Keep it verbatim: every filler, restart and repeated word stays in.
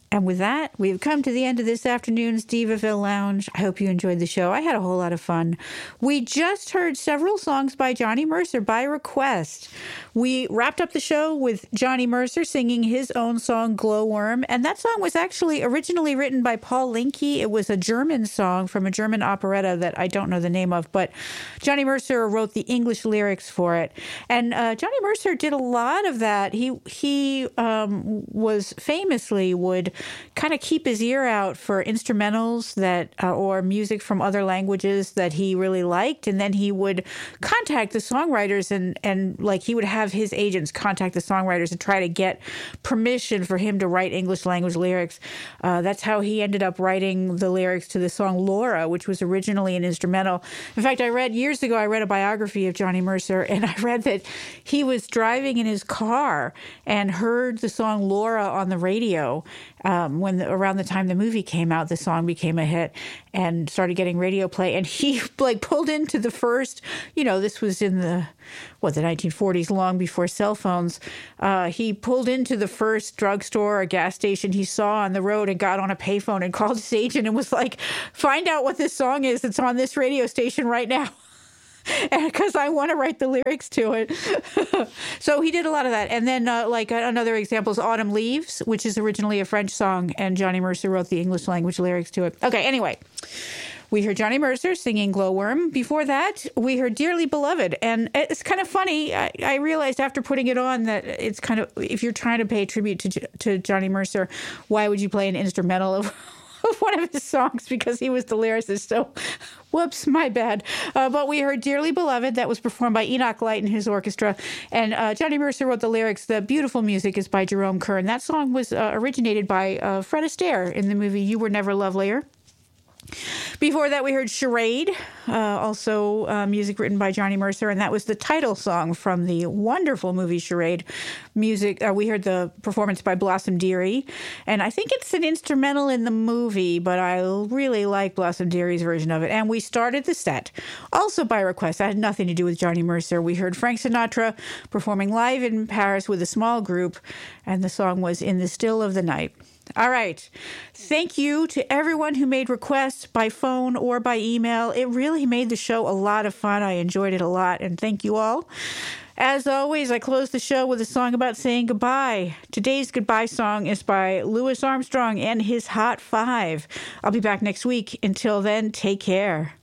And with that, we've come to the end of this afternoon's Divaville Lounge. I hope you enjoyed the show. I had a whole lot of fun. We just heard several songs by Johnny Mercer by request. We wrapped up the show with Johnny Mercer singing his own song, Glowworm. And that song was actually originally written by Paul Linke. It was a German song from a German operetta that I don't know the name of, but Johnny Mercer wrote the English lyrics for it. And uh, Johnny Mercer did a lot of that. He, he um, was famously would kind of keep his ear out for instrumentals that uh, or music from other languages that he really liked, and then he would contact the songwriters and and like he would have his agents contact the songwriters and try to get permission for him to write English language lyrics. Uh, that's how he ended up writing the lyrics to the song Laura, which was originally an instrumental. In fact, I read years ago, I read a biography of Johnny Mercer, and I read that he was driving in his car and heard the song Laura on the radio. Um, when the, around the time the movie came out, the song became a hit and started getting radio play. And he like pulled into the first, you know, this was in the, what, the nineteen forties, long before cell phones. Uh, he pulled into the first drugstore or gas station he saw on the road and got on a payphone and called his agent and was like, find out what this song is that's on this radio station right now. Because I want to write the lyrics to it. So he did a lot of that. And then uh, like another example is Autumn Leaves, which is originally a French song, and Johnny Mercer wrote the English language lyrics to it. Okay, anyway, we heard Johnny Mercer singing Glowworm. Before that, we heard Dearly Beloved. And it's kind of funny. I, I realized after putting it on that it's kind of, if you're trying to pay tribute to, to Johnny Mercer, why would you play an instrumental of one of his songs, because he was the lyricist. So, whoops, my bad. Uh, but we heard Dearly Beloved. That was performed by Enoch Light and his orchestra. And uh, Johnny Mercer wrote the lyrics. The beautiful music is by Jerome Kern. That song was uh, originated by uh, Fred Astaire in the movie You Were Never Lovelier. Before that, we heard Charade, uh, also uh, music written by Johnny Mercer, and that was the title song from the wonderful movie Charade. Music, uh, we heard the performance by Blossom Dearie, and I think it's an instrumental in the movie, but I really like Blossom Dearie's version of it. And we started the set, also by request. That had nothing to do with Johnny Mercer. We heard Frank Sinatra performing live in Paris with a small group, and the song was In the Still of the Night. All right. Thank you to everyone who made requests by phone or by email. It really made the show a lot of fun. I enjoyed it a lot, and thank you all. As always, I close the show with a song about saying goodbye. Today's goodbye song is by Louis Armstrong and his Hot Five. I'll be back next week. Until then, take care.